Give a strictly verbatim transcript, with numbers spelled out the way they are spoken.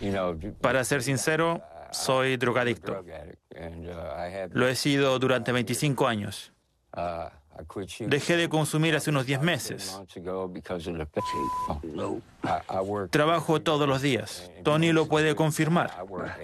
Para ser sincero, soy drogadicto. Lo he sido durante veinticinco años. Dejé de consumir hace unos diez meses. Trabajo todos los días. Tony lo puede confirmar.